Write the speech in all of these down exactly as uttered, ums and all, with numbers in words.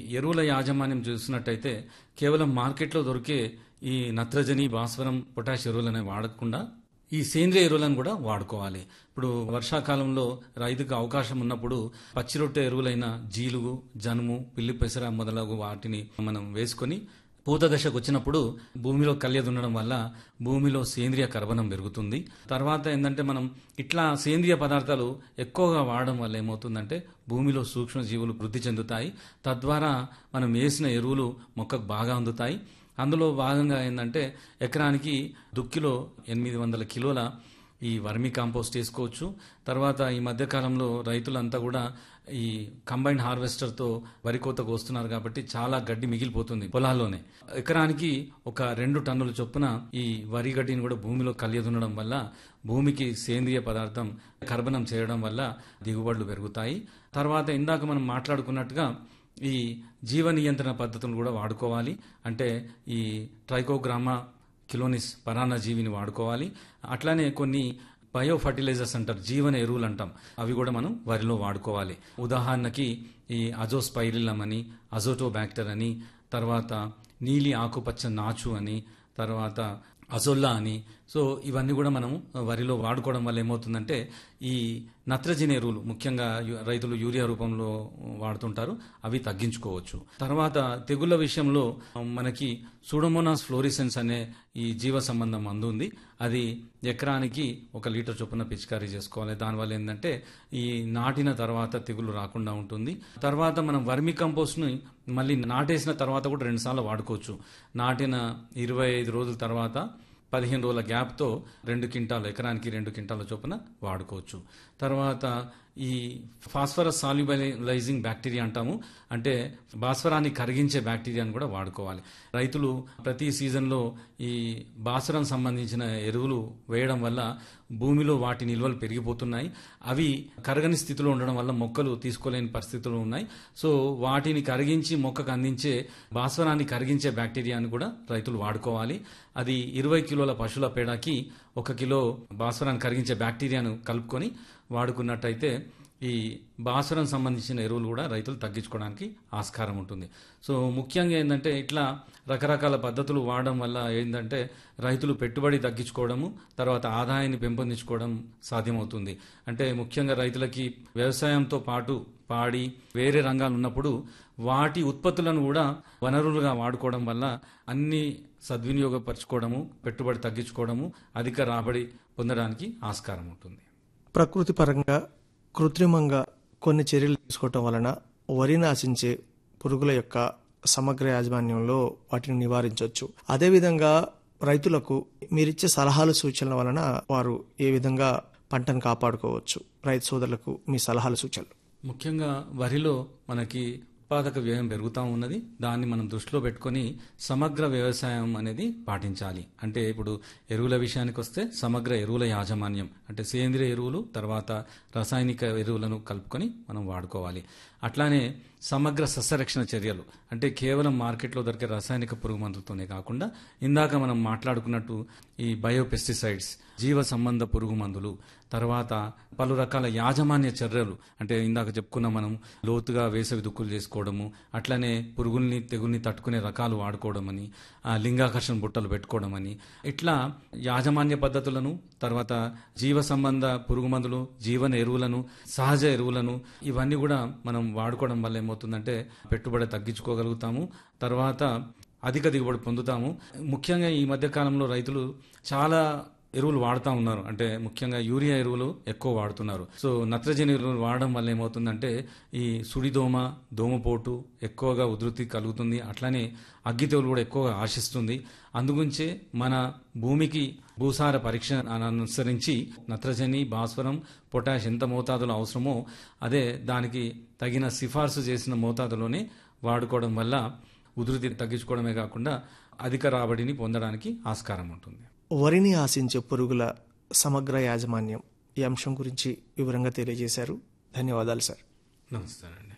ఎరువుల యాజమాన్యం చూసినట్టయితే కేవలం మార్కెట్లో దొరికే ఈ నత్రజని, భాస్వరం, పొటాష్ ఎరువులను వాడకుండా ఈ సేంద్రియ ఎరువులను కూడా వాడుకోవాలి. ఇప్పుడు వర్షాకాలంలో రైతుకు అవకాశం ఉన్నప్పుడు పచ్చిరొట్టె ఎరువులైన జీలుగు, జనుము, పిల్లి పెసర మొదలగు వాటిని మనం వేసుకొని పూత దశకు వచ్చినప్పుడు భూమిలో కళ్య దున్నడం వల్ల భూమిలో సేంద్రియ కర్బనం పెరుగుతుంది. తర్వాత ఏంటంటే మనం ఇట్లా సేంద్రియ పదార్థాలు ఎక్కువగా వాడడం వల్ల ఏమవుతుందంటే భూమిలో సూక్ష్మజీవులు వృద్ధి చెందుతాయి. తద్వారా మనం వేసిన ఎరువులు మొక్కకు బాగా అందుతాయి. అందులో భాగంగా ఏంటంటే ఎకరానికి దుక్కిలో ఎనిమిది వందల కిలోల ఈ వర్మీ కాంపోస్ట్ వేసుకోవచ్చు. తర్వాత ఈ మధ్యకాలంలో రైతులంతా కూడా ఈ కంబైన్డ్ హార్వెస్టర్తో వరి కోతకు వస్తున్నారు కాబట్టి చాలా గడ్డి మిగిలిపోతుంది పొలాల్లోనే. ఎకరానికి ఒక రెండు టన్నుల చొప్పున ఈ వరి గడ్డిని కూడా భూమిలో కలియదున్నడం వల్ల భూమికి సేంద్రియ పదార్థం కర్బనం చేయడం వల్ల దిగుబడులు పెరుగుతాయి. తర్వాత ఇందాక మనం మాట్లాడుకున్నట్టుగా ఈ జీవ నియంత్రణ పద్ధతులు కూడా వాడుకోవాలి. అంటే ఈ ట్రైకోగ్రామా కిలోనిస్ పరాన్న జీవిని వాడుకోవాలి. అట్లానే కొన్ని బయో ఫర్టిలైజర్స్ అంటారు, జీవన ఎరువులు అంటాం, అవి కూడా మనం వరిలో వాడుకోవాలి. ఉదాహరణకి ఈ అజోస్పైరిల్లం అని, అజోటోబ్యాక్టర్ అని, తర్వాత నీలి ఆకుపచ్చ నాచు అని, తర్వాత అజొల్లా అని. సో ఇవన్నీ కూడా మనం వరిలో వాడుకోవడం వల్ల ఏమవుతుందంటే ఈ నత్రజని ఎరువులు ముఖ్యంగా రైతులు యూరియా రూపంలో వాడుతుంటారు, అవి తగ్గించుకోవచ్చు. తర్వాత తెగుళ్ల విషయంలో మనకి సూడోమోనాస్ ఫ్లోరిసెన్స్ అనే ఈ జీవ సంబంధం మందు ఉంది. అది ఎకరానికి ఒక లీటర్ చొప్పున పిచికారీ చేసుకోవాలి. దానివల్ల ఏంటంటే ఈ నాటిన తర్వాత తెగులు రాకుండా ఉంటుంది. తర్వాత మనం వర్మి కంపోస్ట్ని మళ్ళీ నాటేసిన తర్వాత కూడా రెండు సార్లు వాడుకోవచ్చు. నాటిన ఇరవై ఐదు రోజుల తర్వాత పదిహేను రోజుల గ్యాప్తో రెండు క్వింటాలు ఎకరానికి రెండు క్వింటాల చొప్పున వాడుకోవచ్చు. తర్వాత ఈ ఫాస్ఫరస్ సాల్యుబలైజింగ్ బ్యాక్టీరియా అంటాము, అంటే భాస్వరాన్ని కరిగించే బ్యాక్టీరియాని కూడా వాడుకోవాలి. రైతులు ప్రతి సీజన్లో ఈ భాస్వరం సంబంధించిన ఎరువులు వేయడం వల్ల భూమిలో వాటి నిల్వలు పెరిగిపోతున్నాయి. అవి కరగని స్థితిలో ఉండడం వల్ల మొక్కలు తీసుకోలేని పరిస్థితులు ఉన్నాయి. సో వాటిని కరిగించి మొక్కకు అందించే భాస్వరాన్ని కరిగించే బ్యాక్టీరియాని కూడా రైతులు వాడుకోవాలి. అది ఇరవై కిలోల పశువుల పేడకి ఒక కిలో భాస్వరాన్ని కరిగించే బ్యాక్టీరియాను కలుపుకొని వాడుకున్నట్టయితే ఈ భాస్వరం సంబంధించిన ఎరువులు కూడా రైతులు తగ్గించుకోవడానికి ఆస్కారం ఉంటుంది. సో ముఖ్యంగా ఏంటంటే ఇట్లా రకరకాల పద్ధతులు వాడడం వల్ల ఏంటంటే రైతులు పెట్టుబడి తగ్గించుకోవడము, తర్వాత ఆదాయాన్ని పెంపొందించుకోవడం సాధ్యమవుతుంది. అంటే ముఖ్యంగా రైతులకి వ్యవసాయంతో పాటు పాడి వేరే రంగాలు ఉన్నప్పుడు వాటి ఉత్పత్తులను కూడా వనరులుగా వాడుకోవడం వల్ల అన్ని సద్వినియోగపరచుకోవడము, పెట్టుబడి తగ్గించుకోవడము, అధిక రాబడి పొందడానికి ఆస్కారం ఉంటుంది. ప్రకృతి పరంగా కృత్రిమంగా కొన్ని చర్యలు తీసుకోవటం వలన వరిని ఆశించే పురుగుల యొక్క సమగ్ర యాజమాన్యంలో వాటిని నివారించవచ్చు. అదేవిధంగా రైతులకు మీరిచ్చే సలహాలు సూచనల వలన వారు ఏ విధంగా పంటను కాపాడుకోవచ్చు, రైతు సోదరులకు మీ సలహాలు సూచనలు? ముఖ్యంగా వరిలో మనకి ఉత్పాదక వ్యయం పెరుగుతూ ఉన్నది. దాన్ని మనం దృష్టిలో పెట్టుకొని సమగ్ర వ్యవసాయం అనేది పాటించాలి. అంటే ఇప్పుడు ఎరువుల విషయానికి వస్తే సమగ్ర ఎరువుల యాజమాన్యం అంటే సేంద్రియ ఎరువులు తర్వాత రాసాయనిక ఎరువులను కలుపుకొని మనం వాడుకోవాలి. అట్లానే సమగ్ర సస్యరక్షణ చర్యలు అంటే కేవలం మార్కెట్లో దొరికే రాసాయనిక పురుగు మందులతోనే కాకుండా ఇందాక మనం మాట్లాడుకున్నట్టు ఈ బయోపెస్టిసైడ్స్, జీవ సంబంధ పురుగు మందులు, తర్వాత పలు రకాల యాజమాన్య చర్యలు అంటే ఇందాక చెప్పుకున్న మనం లోతుగా వేసవి దుక్కులు చేసుకోవడము, అట్లనే పురుగుల్ని తెగుల్ని తట్టుకునే రకాలు వాడుకోవడం అని, లింగాకర్షణ బుట్టలు పెట్టుకోవడం అని, ఇట్లా యాజమాన్య పద్ధతులను, తర్వాత జీవ సంబంధ పురుగు మందులు, జీవన ఎరువులను, సహజ ఎరువులను ఇవన్నీ కూడా మనం వాడుకోవడం వల్ల ఏమవుతుందంటే పెట్టుబడి తగ్గించుకోగలుగుతాము. తర్వాత అధిక దిగుబడి పొందుతాము. ముఖ్యంగా ఈ మధ్య కాలంలో రైతులు చాలా ఎరువులు వాడుతూ ఉన్నారు. అంటే ముఖ్యంగా యూరియా ఎరువులు ఎక్కువ వాడుతున్నారు. సో నత్రజని ఎరువులు వాడడం వల్ల ఏమవుతుందంటే ఈ సుడిదోమ, దోమపోటు ఎక్కువగా ఉధృతి కలుగుతుంది. అట్లానే అగ్గి తెగులు కూడా ఎక్కువగా ఆశిస్తుంది. అందుగురించే మన భూమికి భూసార పరీక్ష అనుసరించి నత్రజని, భాస్వరం, పొటాష్ ఎంత మోతాదులో అవసరమో అదే దానికి తగిన సిఫార్సు చేసిన మోతాదులోనే వాడుకోవడం వల్ల ఉధృతి తగ్గించుకోవడమే కాకుండా అధిక రాబడిని పొందడానికి ఆస్కారం ఉంటుంది. వరిని ఆశించే పురుగుల సమగ్ర యాజమాన్యం ఈ అంశం గురించి వివరంగా తెలియజేశారు. ధన్యవాదాలు సార్. నమస్కారం అండి.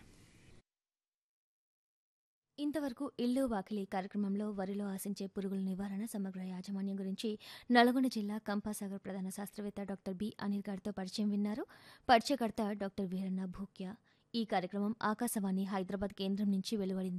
ఇంతవరకు ఇల్లు వాకిలి కార్యక్రమంలో వరిలో ఆశించే పురుగుల నివారణ సమగ్ర యాజమాన్యం గురించి నల్గొండ జిల్లా కంపాసాగర్ ప్రధాన శాస్త్రవేత్త డాక్టర్ బి అనిల్ గారితో పరిచయం విన్నారు. పరిచయకర్త డాక్టర్ వీరన్న భూక్య. ఈ కార్యక్రమం ఆకాశవాణి హైదరాబాద్ కేంద్రం నుంచి వెలువడింది.